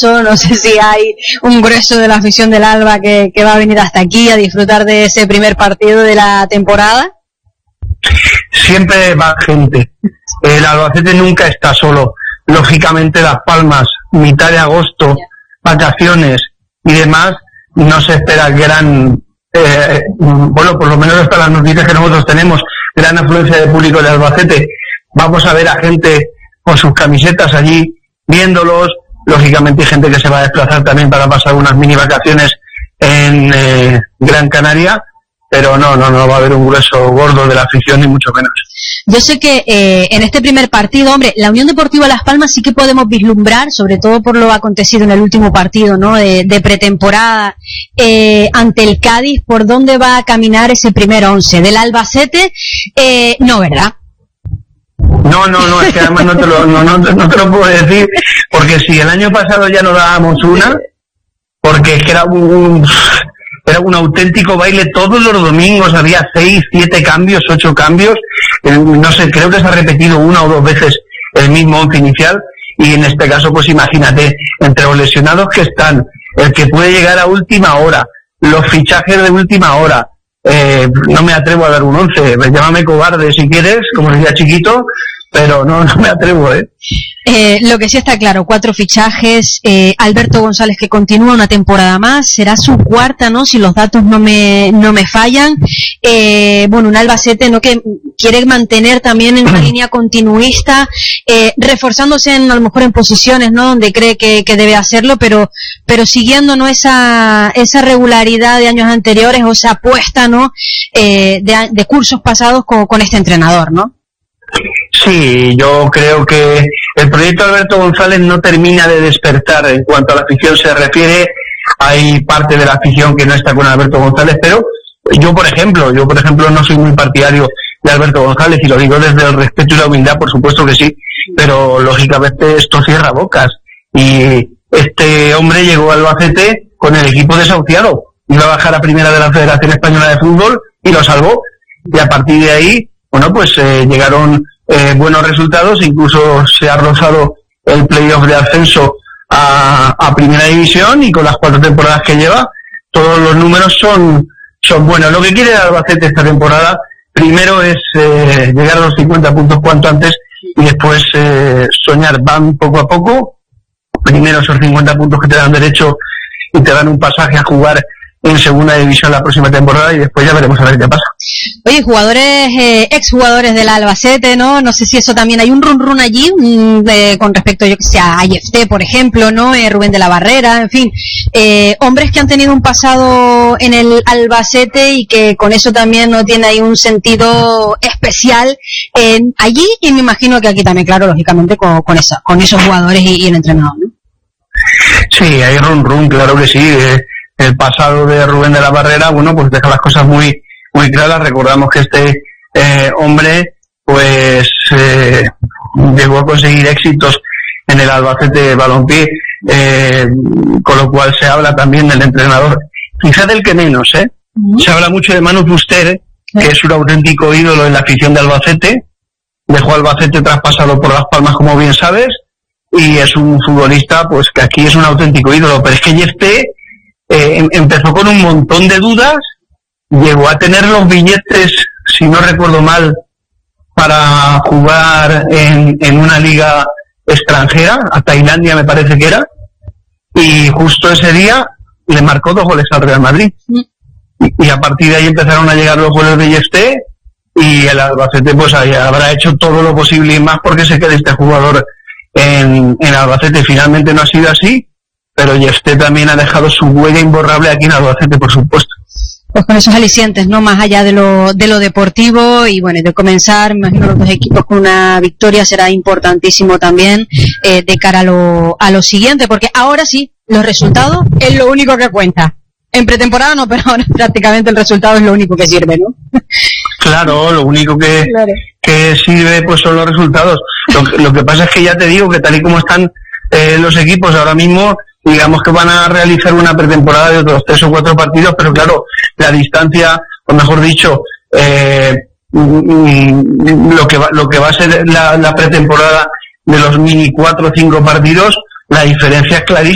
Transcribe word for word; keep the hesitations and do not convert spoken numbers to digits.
agosto. No sé si hay un grueso de la afición del Alba que, que va a venir hasta aquí a disfrutar de ese primer partido de la temporada. Siempre va gente. El Albacete nunca está solo. Lógicamente Las Palmas, mitad de agosto, vacaciones y demás, no se espera gran, eh, bueno, por lo menos hasta las noticias que nosotros tenemos, gran afluencia de público de Albacete. Vamos a ver a gente con sus camisetas allí, viéndolos. Lógicamente hay gente que se va a desplazar también para pasar unas mini vacaciones en eh, Gran Canaria, pero no, no, no va a haber un grueso gordo de la afición, ni mucho menos. Yo sé que eh, en este primer partido, hombre, la Unión Deportiva Las Palmas sí que podemos vislumbrar, sobre todo por lo acontecido en el último partido, ¿no?, de, de pretemporada eh, ante el Cádiz, por dónde va a caminar ese primer once. Del Albacete, eh, no, ¿verdad? No, no, no, es que además no te lo, no, no, no te lo puedo decir, porque si el año pasado ya no dábamos una, porque es que era un, era un auténtico baile todos los domingos, había seis, siete cambios, ocho cambios, eh, no sé, creo que se ha repetido una o dos veces el mismo once inicial, y en este caso, pues imagínate, entre los lesionados que están, el que puede llegar a última hora, los fichajes de última hora, Eh, no me atrevo a dar un once, llámame cobarde si quieres, como decía Chiquito, pero no, no me atrevo, ¿eh? Eh, lo que sí está claro, cuatro fichajes, eh, Alberto González que continúa una temporada más, será su cuarta, ¿no?, si los datos no me no me fallan. Eh, bueno, un Albacete, ¿no?, que quiere mantener también en una línea continuista, eh, reforzándose en, a lo mejor en posiciones, ¿no?, donde cree que, que debe hacerlo, pero pero siguiendo, ¿no?, esa esa regularidad de años anteriores, o esa apuesta, ¿no?, eh, de, de cursos pasados con, con este entrenador, ¿no? Sí, yo creo que el proyecto Alberto González no termina de despertar en cuanto a la afición se refiere. Hay parte de la afición que no está con Alberto González, pero yo, por ejemplo, yo por ejemplo no soy muy partidario de Alberto González, y lo digo desde el respeto y la humildad, por supuesto que sí, pero lógicamente esto cierra bocas, y este hombre llegó al Albacete con el equipo desahuciado, iba a bajar a primera de la Federación Española de Fútbol y lo salvó, y a partir de ahí, bueno, pues eh, llegaron eh, buenos resultados, incluso se ha rozado el playoff de ascenso a, a primera división, y con las cuatro temporadas que lleva, todos los números son, son buenos. Lo que quiere el Albacete esta temporada, primero es eh, llegar a los cincuenta puntos cuanto antes, y después eh, soñar, van poco a poco, primero esos cincuenta puntos que te dan derecho y te dan un pasaje a jugar en segunda división la próxima temporada, y después ya veremos a ver qué pasa. Oye, jugadores, eh, exjugadores del Albacete, ¿no? No sé si eso también, hay un run run allí, mm, eh, con respecto, yo que sé, a I F T, por ejemplo, ¿no? Eh, Rubén de la Barrera, en fin, eh, hombres que han tenido un pasado en el Albacete y que con eso también no tiene ahí un sentido especial eh, allí, y me imagino que aquí también, claro, lógicamente con, con, esa, con esos jugadores y, y el entrenador, ¿no? Sí, hay run run, claro que sí. Eh, el pasado de Rubén de la Barrera, bueno, pues deja las cosas muy muy claras. Recordamos que este eh, hombre pues eh, llegó a conseguir éxitos en el Albacete Balompié, eh, con lo cual se habla también del entrenador, quizá del que menos, ¿eh? Uh-huh. Se habla mucho de Manu Fuster, ¿eh? Que es un auténtico ídolo en la afición de Albacete, dejó Albacete traspasado por Las Palmas, como bien sabes, y es un futbolista pues que aquí es un auténtico ídolo, pero es que Yefte eh, empezó con un montón de dudas, llegó a tener los billetes, si no recuerdo mal, para jugar en, en una liga extranjera, a Tailandia me parece que era, y justo ese día le marcó dos goles al Real Madrid, y, y a partir de ahí empezaron a llegar los goles de Yefte, y el Albacete pues ahí habrá hecho todo lo posible y más porque se quede este jugador en, en Albacete. Finalmente no ha sido así, pero Yefte también ha dejado su huella imborrable aquí en Albacete, por supuesto. Pues con esos alicientes, ¿no? Más allá de lo de lo deportivo, y bueno, de comenzar, me imagino los dos equipos con una victoria será importantísimo también eh, de cara a lo, a lo siguiente, porque ahora sí, los resultados es lo único que cuenta. En pretemporada no, pero ahora prácticamente el resultado es lo único que sirve, ¿no? Claro, lo único que, claro. que sirve pues son los resultados. Lo, lo que pasa es que ya te digo que tal y como están eh, los equipos ahora mismo, digamos que van a realizar una pretemporada de otros tres o cuatro partidos, pero claro, la distancia, o mejor dicho, eh, lo que va, lo que va a ser la, la pretemporada de los mini cuatro o cinco partidos, la diferencia es clarísima.